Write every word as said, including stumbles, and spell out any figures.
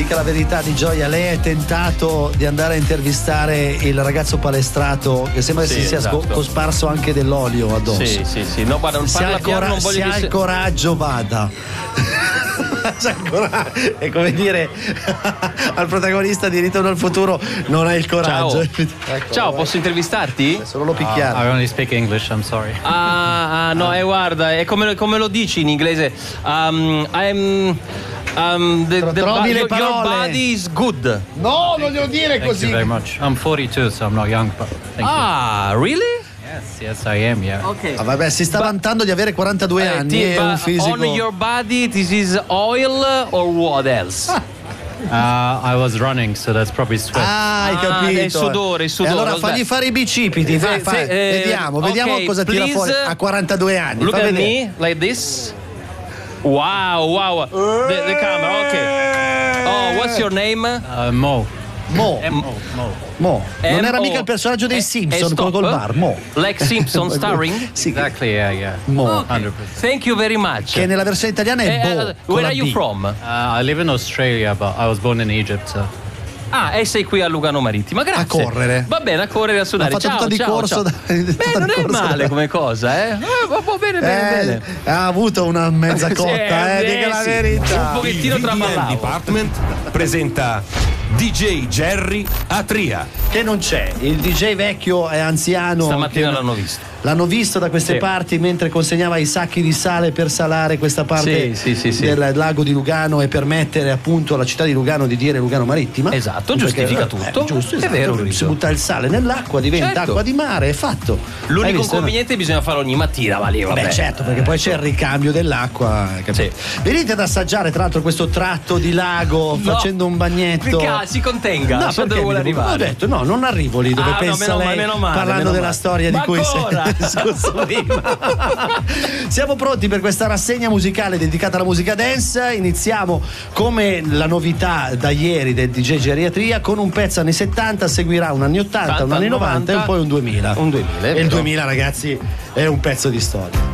dica la verità Di Gioia, lei è tentato di andare a intervistare il ragazzo palestrato che sembra Sì, che si sia esatto. sco- cosparso anche dell'olio addosso. Sì, sì, sì. No, guarda, non Se parla ha il piano, cora- non voglio se che ha il si- coraggio vada. Se ha il cora- è come dire al protagonista di Ritorno al futuro, non hai il coraggio. Ciao. Ecco, Ciao, vai. posso intervistarti? Solo lo picchiare. I only speak English, I'm sorry. Ah, ah, no, eh, guarda, è come, come lo dici in inglese. Um, I'm. Um, the, the Trovi le your, your parole. body is good. No, non glielo dire Thank you very much. I'm forty-two, so I'm not young, but thank Ah, really? you. Yes, yes, I am, yeah. Ok. Ah, vabbè, si sta Ba- vantando di avere quarantadue Eh, anni ti- e ba- un fisico. On your body, this is oil or what else? Uh, I was running, so that's probably sweat. Ah, hai Ah, capito. è il sudore, il sudore, E allora lo fagli sbag- fare i bicipiti. Fai, Sì, fai. sì, eh, vediamo, vediamo ok, cosa tira please. fuori a quarantadue anni. Look Fa at vedere. me, like this. Wow, wow. The, the camera, ok. Oh, what's your name? Uh, Mo. Mo, M O. Mo. Mo. Non M O. era mica il personaggio dei Eh, Simpson eh, col, col stop. bar. Mo. Like Simpson starring? Sì, Exactly, yeah, yeah. Mo. Okay. one hundred percent. Thank you very much. Che nella versione italiana è Eh, Bo. uh, con where la are you B. from? Uh, I live in Australia, but I was born in Egypt, so. Ah, e sei qui a Lugano Marittima, grazie. A correre. Va bene, a correre, a sudare. Ha fatto Ciao, tutto di ciao, corso ciao. da- Beh, tutto non di è corso male da- come cosa, eh. Eh, va, va bene, bene, Eh, bene. ha avuto una mezza Sì, cotta, eh, eh, dica la sì. verità. Un pochettino Il V D M traballavo. Department presenta D J Jerry Atria. Che non c'è, il D J vecchio e anziano. Stamattina che- l'hanno visto. L'hanno visto da queste Sì. parti mentre consegnava i sacchi di sale per salare questa parte Sì, sì, sì, sì. del lago di Lugano e permettere appunto alla città di Lugano di dire Lugano Marittima. Esatto, Perché, giustifica eh, tutto. È giusto, È esatto. vero, Si Luigi. butta il sale nell'acqua, diventa Certo. acqua di mare, è fatto. Hai L'unico visto? inconveniente è che bisogna farlo ogni mattina, va lì, vabbè. Beh, certo, perché poi c'è il ricambio dell'acqua. capito? Sì. Venite ad assaggiare, tra l'altro, questo tratto di lago No. facendo un bagnetto. Mica, si contenga, No, so dove perché vuole mi- arrivare. Ho detto no, non arrivo lì dove Ah, no, pensa meno lei, male, meno male, parlando meno della male. storia di Ma cui si ancora? è discusso prima. Siamo pronti per questa rassegna musicale dedicata alla musica dance. Iniziamo come la novità da ieri del D J Geriatria con un pezzo anni settanta, seguirà un anni ottanta, un anni novanta e poi un duemila. Un duemila, E il però. duemila, ragazzi, è un pezzo di storia.